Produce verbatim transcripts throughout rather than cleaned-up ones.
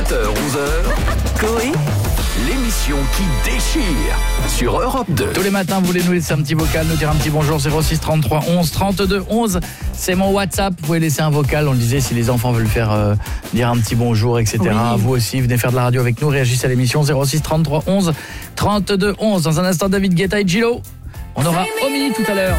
sept heures onze heures, Coé, l'émission qui déchire sur Europe deux. Tous les matins, vous voulez nous laisser un petit vocal, nous dire un petit bonjour, zéro six trente-trois onze trente-deux onze. C'est mon WhatsApp, vous pouvez laisser un vocal. On le disait, si les enfants veulent faire euh, dire un petit bonjour, et cetera. Oui. Vous aussi, venez faire de la radio avec nous, réagissez à l'émission zéro six trente-trois onze trente-deux onze. Dans un instant, David Guetta et Gillo. On aura Omni tout à l'heure.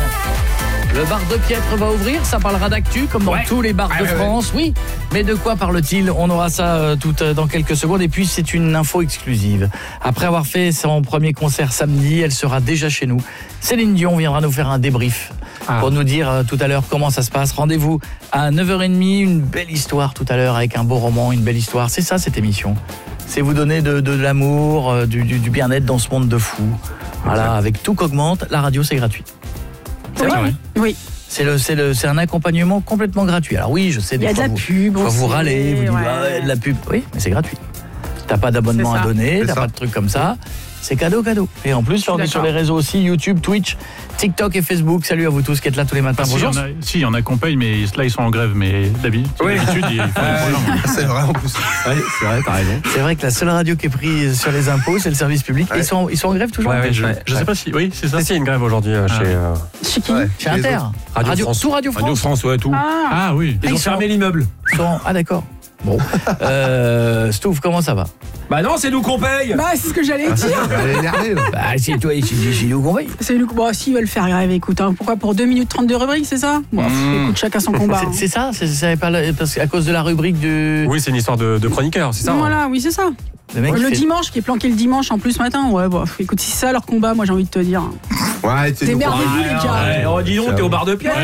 Le bar de Piètre va ouvrir, ça parlera d'actu comme dans ouais. tous les bars ouais, de ouais, France, ouais. oui. Mais de quoi parle-t-il ? On aura ça euh, tout euh, dans quelques secondes. Et puis c'est une info exclusive. Après avoir fait son premier concert samedi, elle sera déjà chez nous. Céline Dion viendra nous faire un débrief ah. pour nous dire euh, tout à l'heure comment ça se passe. Rendez-vous à neuf heures trente, une belle histoire tout à l'heure avec un beau roman, une belle histoire. C'est ça cette émission. C'est vous donner de, de, de l'amour, euh, du, du, du bien-être dans ce monde de fous. Voilà, avec tout qu'augmente, la radio c'est gratuit. C'est oui, vrai. Oui. C'est, le, c'est, le, c'est un accompagnement complètement gratuit. Alors oui, je sais, des fois, vous, pub, fois vous râlez, vous dites, ouais. ah, ouais, de la pub. Oui, mais c'est gratuit. T'as pas d'abonnement à donner, c'est t'as ça. Pas de trucs comme ça. C'est cadeau, cadeau. Et en plus, on est sur les réseaux aussi, YouTube, Twitch, TikTok et Facebook. Salut à vous tous qui êtes là tous les matins. Ah, bonjour. Si, il y en a, si, il y en a qu'on paye, mais là, ils sont en grève. Mais d'habitude, oui. ils font euh, c'est vrai en plus. Oui, c'est vrai, t'as raison. C'est vrai que la seule radio qui est prise sur les impôts, c'est le service public. Ouais. Et ils sont, ils sont en grève toujours. Ouais, ouais, je, ouais. je sais pas si. Oui, c'est ça. Si, il y a une grève aujourd'hui euh, ah. chez. Euh... Chez qui ouais. Chez Inter. Radio, radio France. Tout Radio France. Radio France, ouais, tout. Ah, ah oui. Ils, ils ont fermé sont... l'immeuble. Sont... Ah d'accord. Bon. euh, Stouff, comment ça va ? Bah non, c'est nous qu'on paye. Bah c'est ce que j'allais dire. Elle est énervée. Bah c'est toi, c'est nous qu'on paye. C'est nous. Bon, s'ils veulent faire grève, écoute, hein, pourquoi pour deux minutes trente de rubrique, c'est ça ? Bon, mmh. écoute, chacun son combat. C'est, hein. c'est ça, c'est, c'est pas la, parce qu'à cause de la rubrique du. Oui, c'est une histoire de, de chroniqueur, c'est ça. Voilà, hein. Oui, c'est ça. Le, mec le fait... dimanche, qui est planqué le dimanche en plus matin, ouais, bon, écoute, si c'est ça leur combat, moi j'ai envie de te dire. Ouais, c'est démerdez-vous les gars. Ouais, oh, dis donc, t'es au bar de Piètre.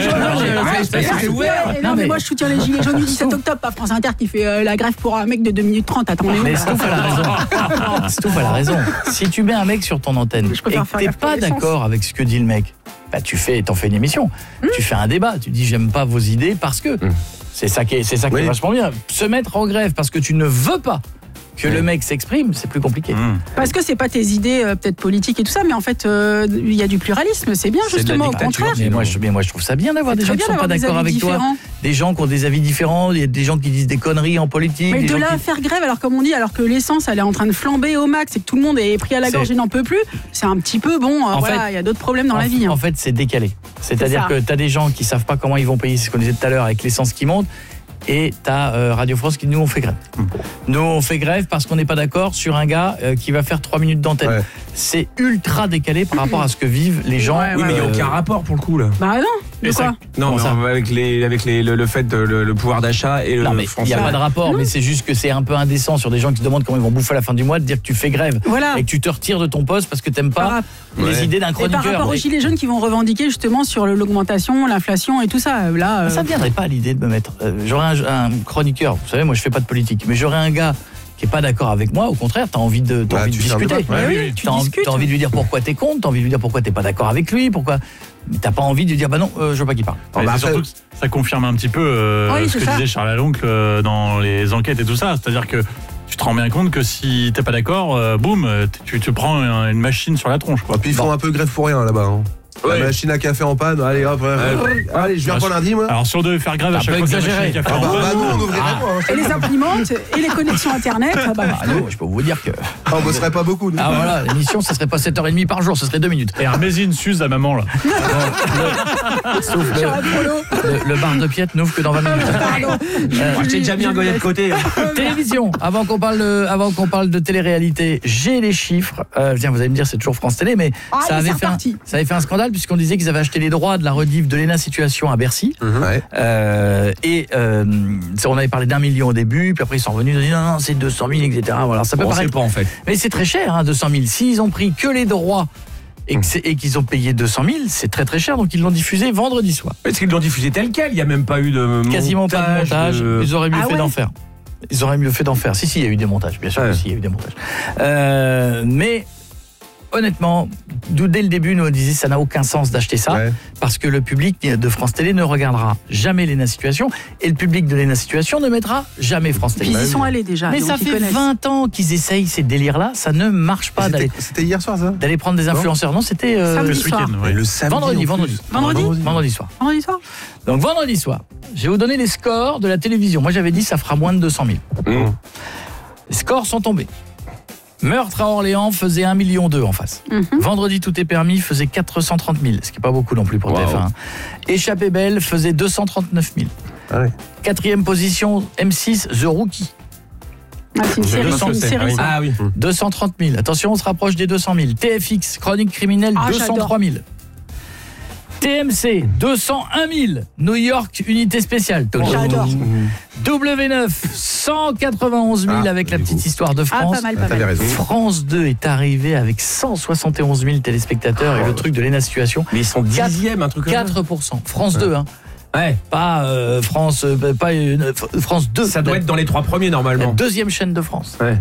C'est ouvert. Non, mais moi je soutiens les gilets jaunes du dix-sept octobre, pas France Inter qui fait euh, la grève pour un mec de deux minutes trente. Attendez. Mais Stouff a la raison. Stouff a la raison. Si tu mets un mec sur ton antenne et que t'es pas d'accord avec ce que dit le mec, bah tu fais, t'en fais une émission. Mmh. Tu fais un débat. Tu dis j'aime pas vos idées parce que mmh. c'est ça qui est, c'est ça qui oui. est vachement bien. Se mettre en grève parce que tu ne veux pas que mmh. le mec s'exprime, c'est plus compliqué. Mmh. Parce que c'est pas tes idées euh, peut-être politiques et tout ça, mais en fait il euh, y a du pluralisme, c'est bien c'est justement au contraire. Mais moi, je, mais moi je trouve ça bien d'avoir c'est des gens qui sont pas d'accord avec différents. toi, des gens qui ont des avis différents, il y a des gens qui disent des conneries en politique. Mais de là qui... faire grève alors comme on dit, alors que l'essence elle est en train de flamber au max et que tout le monde est pris à la gorge et n'en peut plus, c'est un petit peu bon. Euh, voilà, il y a d'autres problèmes dans en la vie. F- hein. En fait c'est décalé. C'est-à-dire c'est que t'as des gens qui savent pas comment ils vont payer, c'est ce qu'on disait tout à l'heure avec l'essence qui monte. Et t'as euh, Radio France qui dit nous on fait grève. Mmh. Nous on fait grève parce qu'on n'est pas d'accord sur un gars euh, qui va faire trois minutes d'antenne. Ouais. C'est ultra décalé par rapport à ce que vivent les gens. Ouais, ouais, oui mais il n'y a aucun rapport pour le coup là. Bah non. De quoi ça, non, mais on, avec, les, avec les, le, le fait de le, le pouvoir d'achat et non, le français. Il n'y a pas de rapport, non. mais c'est juste que c'est un peu indécent sur des gens qui se demandent comment ils vont bouffer à la fin du mois de dire que tu fais grève voilà. et que tu te retires de ton poste parce que tu n'aimes pas par, les ouais. idées d'un chroniqueur. Et par rapport aux gilets jaunes qui vont revendiquer justement sur l'augmentation, l'inflation et tout ça. Là, euh... ça ne viendrait pas à l'idée de me mettre. Euh, j'aurais un, un chroniqueur, vous savez, moi je fais pas de politique, mais j'aurais un gars qui est pas d'accord avec moi, au contraire, t'as envie de, t'as bah, envie de discuter. Ouais, oui, oui, tu t'as, discutes. T'as envie de lui dire pourquoi t'es contre, t'as envie de lui dire pourquoi t'es pas d'accord avec lui, pourquoi. Mais t'as pas envie de lui dire bah non, euh, je veux pas qu'il parle. Ouais, bah, surtout que ça confirme un petit peu euh, oui, ce que ça. disait Charles Aloncle euh, dans les enquêtes et tout ça, c'est-à-dire que tu te rends bien compte que si t'es pas d'accord, euh, boum, tu te prends une machine sur la tronche, quoi. Et puis ils font bon. un peu grève pour rien là-bas. Hein. Ouais. La machine à café en panne, allez hop, ouais. allez, je viens pas lundi moi. Alors sur deux, faire grève à chaque fois que la machine à café ah en bah, panne. Bah non, on ouvrirait ah. pas. Hein. Et les imprimantes, et les connexions internet. Ah bah, ah non, je peux vous dire que. Ah, on bosserait pas beaucoup. Nous. Ah voilà, l'émission, ça serait pas sept heures trente par jour, ça serait deux minutes. Et un Mézine Suze à maman là. Sauf le, le, le bar de Piètre n'ouvre que dans vingt minutes. euh, J'ai déjà mis un goyet de côté. Télévision, avant qu'on parle de, avant qu'on parle de télé-réalité, j'ai les chiffres. Euh, viens, vous allez me dire, c'est toujours France Télé, mais ah, ça, avait fait un, ça avait fait un scandale puisqu'on disait qu'ils avaient acheté les droits de la rediff de Léna Situation à Bercy. Mmh, ouais. euh, et euh, on avait parlé d'un million au début, puis après ils sont revenus, ils ont dit non, non, c'est deux cent mille, et cetera. Voilà, ça peut on paraître sait pas en fait. Mais c'est très cher, hein, deux cent mille. S'ils ont pris que les droits et, que et qu'ils ont payé deux cent mille, c'est très très cher, donc ils l'ont diffusé vendredi soir. Est-ce qu'ils l'ont diffusé tel quel ? Il n'y a même pas eu de montage. Quasiment pas de montage, de... ils auraient mieux ah fait ouais. d'en faire. Ils auraient mieux fait d'en faire. Si, si, il y a eu des montages, bien sûr, ouais. si, il y a eu des montages. Euh, mais honnêtement, dès le début, nous on disait ça n'a aucun sens d'acheter ça, ouais. parce que le public de France Télé ne regardera jamais Léna Situation, et le public de Léna Situation ne mettra jamais France Télé. Puis ils y sont allés déjà. Mais ça fait connaissent. vingt ans qu'ils essayent ces délires-là, ça ne marche pas. C'était, d'aller, c'était hier soir ça d'aller prendre des influenceurs. Non, c'était euh, le week-end. Ouais. Le samedi. Vendredi, vendredi. Vendredi, vendredi, vendredi soir. Vendredi soir. Donc vendredi soir, je vais vous donner les scores de la télévision. Moi j'avais dit ça fera moins de deux cent mille. Mmh. Les scores sont tombés. Meurtre à Orléans faisait un million deux en face. Mm-hmm. Vendredi tout est permis faisait quatre cent trente mille, ce qui n'est pas beaucoup non plus pour wow. T F un. Échappée belle faisait deux cent trente-neuf mille. Ah oui. Quatrième position, M six, The Rookie. Ah, c'est une série, c'est une série. Ah oui. deux cent trente mille. Attention, on se rapproche des deux cent mille. T F X, Chronique criminelle, ah, deux cent trois mille. T M C, deux cent un mille. New York, unité spéciale. Oh, j'adore. W neuf, cent quatre-vingt-onze mille ah, avec la petite histoire de France. Ah, pas mal, pas mal. France deux est arrivé avec cent soixante et onze mille téléspectateurs oh, et le truc de l'E N A Situation. Mais ils sont dixième, un truc comme ça. quatre pour cent. France ouais. deux, hein. Ouais. Pas euh, France, euh, pas euh, France deux. Ça doit être dans les trois premiers normalement. La deuxième chaîne de France. Ouais.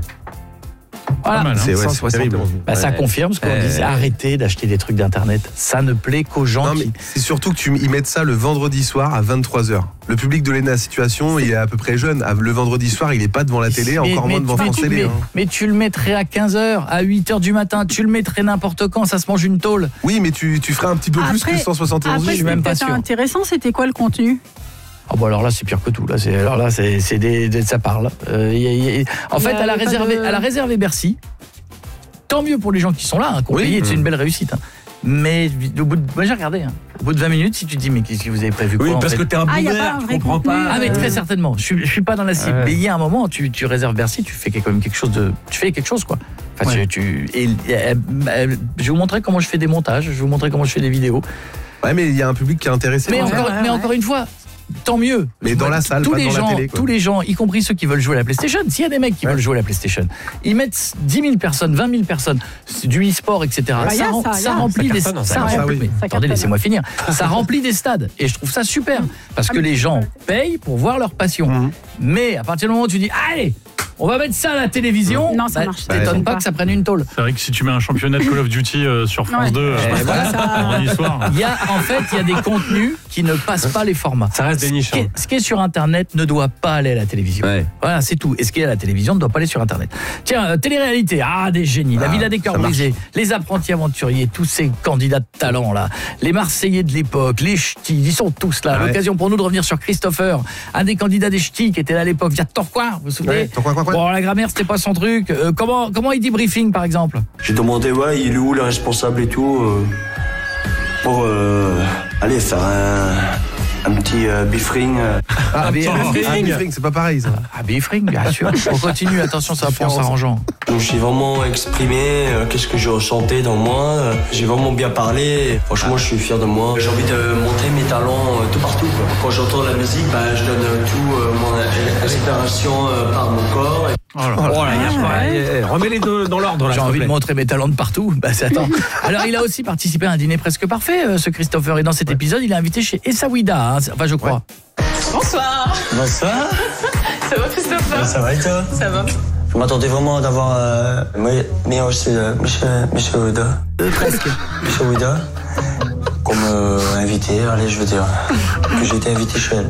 Voilà. Mal, hein. C'est, ouais, c'est terrible. Bah, ouais. Ça confirme ce qu'on euh... disait. Arrêtez d'acheter des trucs d'internet. Ça ne plaît qu'aux gens. Non, mais qui... c'est surtout que tu ils mettent ça le vendredi soir à vingt-trois heures. Le public de l'E N A Situation, il est à peu près jeune. Le vendredi soir, il est pas devant la télé, mais, encore mais, moins devant France Télé. Mais, hein. mais tu le mettrais à quinze heures, à huit heures du matin. Tu le mettrais n'importe quand. Ça se mange une tôle. Oui, mais tu, tu ferais un petit peu après, plus que cent soixante et onze. Après, je suis même pas sûr. Intéressant, c'était quoi le contenu? Oh bon alors là c'est pire que tout là c'est alors là c'est c'est des, des ça parle. Euh, y a, y a, en fait elle a réservé de... elle a réservé Bercy. Tant mieux pour les gens qui sont là, hein, qu'on oui. paye, c'est une belle réussite. Hein. Mais au bout de, moi j'ai regardé. Hein. Au bout de vingt minutes, si tu te dis mais qu'est-ce que vous avez prévu quoi? Oui, parce en fait? Que t'es un boomer, ah, je comprends pas. Ah mais très certainement. Je suis, je suis pas dans la cible. Ouais. Mais il y a un moment, tu, tu réserves Bercy, tu fais quand même quelque chose de, tu fais quelque chose quoi. Enfin, ouais. tu, tu et, et, et, je vais vous montrer comment je fais des montages. Je vais vous montrer comment je fais des vidéos. Ouais, mais il y a un public qui est intéressé. Mais, encore, ouais, ouais, mais encore une fois. Tant mieux. Mais dans la salle, tous pas les dans gens, la télé. Quoi. Tous les gens, y compris ceux qui veulent jouer à la PlayStation, s'il y a des mecs qui ouais. veulent jouer à la PlayStation, ils mettent dix mille personnes, vingt mille personnes, du e-sport, et cetera. Bah, ça, rem, ça, ça remplit ça des... Ça, ça remplit, oui. mais, attendez, laissez-moi finir. Ça remplit des stades. Et je trouve ça super. Parce que les gens payent pour voir leur passion. Mm-hmm. Mais à partir du moment où tu dis, allez, on va mettre ça à la télévision. Non, ça bah, marche. Ça t'étonne pas que ça prenne une tôle. C'est vrai que si tu mets un championnat de Call of Duty euh, sur France ouais. deux, euh, voilà, ça... il y a en fait, il y a des contenus qui ne passent pas les formats. Ça reste des niches. Ce qui est, ce qui est sur internet ne doit pas aller à la télévision. Ouais. Voilà, c'est tout. Et ce qui est à la télévision ne doit pas aller sur internet. Tiens, euh, télé-réalité, ah des génies, ah, la Villa des cœurs brisés, les apprentis aventuriers, tous ces candidats de talent là, les Marseillais de l'époque, les ch'tis, ils sont tous là. Ah, l'occasion ouais. pour nous de revenir sur Christopher, un des candidats des ch'tis qui était là à l'époque, via Torquois, vous vous souvenez ouais, Torquois, quoi, quoi. Bon, la grammaire c'était pas son truc. Euh, comment comment il dit briefing par exemple? J'ai demandé ouais, il est où le responsable et tout euh, pour euh, aller faire un un petit euh, briefing. Euh. Ah, ah, briefing, c'est pas pareil ça. Ah, briefing, bien sûr. On continue, attention, ça va prendre s'arrangeant. J'ai vraiment exprimé euh, qu'est-ce que je ressentais dans moi. J'ai vraiment bien parlé. Franchement, je suis fier de moi. J'ai envie de montrer mes talents euh, tout partout. Quoi. Quand j'entends la musique, bah, je donne tout euh, mon inspiration euh, par mon corps. Oh là, oh là, oh là, y a pas, eh, remets les deux dans l'ordre. J'ai envie de montrer mes talents de partout. Bah, c'est, attends. Alors, il a aussi participé à un dîner presque parfait, euh, ce Christopher. Et dans cet ouais. épisode, il est invité chez Essaouira. Hein, enfin, je crois. Ouais. Bonsoir. Bonsoir. Ça va, Christopher? Ouais, ça va et toi? Ça va. Je m'attendais vraiment d'avoir euh, mais aussi euh, Michel Michel Ouida. Euh, presque. Michel Ouida comme euh, invité. Allez, je veux dire que j'ai été invité chez elle.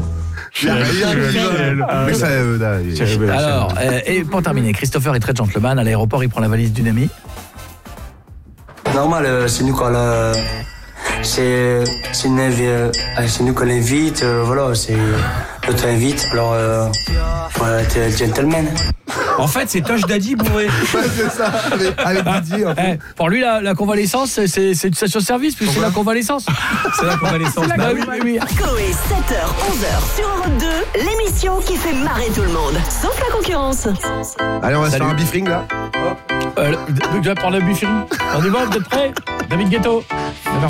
Mais ça, euh, là, alors, euh, et pour terminer, Christopher est très gentleman. À l'aéroport, il prend la valise d'une amie. Normal, euh, c'est nous quand la, c'est c'est une euh, c'est nous qu'on l'invite. Euh, voilà, c'est on t'invite. Alors, euh, voilà, t'es gentleman. En fait, c'est Tosh Daddy bourré. Ouais, c'est ça, avec, avec Didier. En fait. Eh, pour lui, la, la convalescence, c'est, c'est, c'est une station-service, puis c'est la convalescence. C'est la convalescence. Bah oui, oui, oui. Coé, sept heures, onze heures sur Europe deux, l'émission qui fait marrer tout le monde, sauf la concurrence. Allez, on va Salut. se faire un briefing là. Euh, je vais prendre le briefing. On y va, vous êtes prêts? David Guetto.